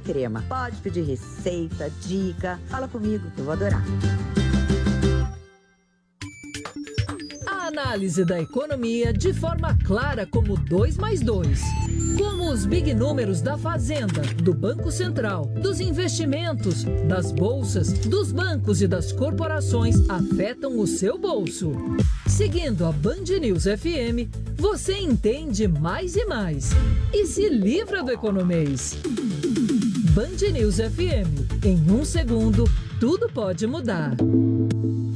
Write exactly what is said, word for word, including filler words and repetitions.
Crema. Pode pedir receita, dica, fala comigo que eu vou adorar. A análise da economia de forma clara como dois mais dois. Como os big números da Fazenda, do Banco Central, dos investimentos, das bolsas, dos bancos e das corporações afetam o seu bolso. Seguindo a Band News F M, você entende mais e mais e se livra do economês. Band News F M. Em um segundo, tudo pode mudar.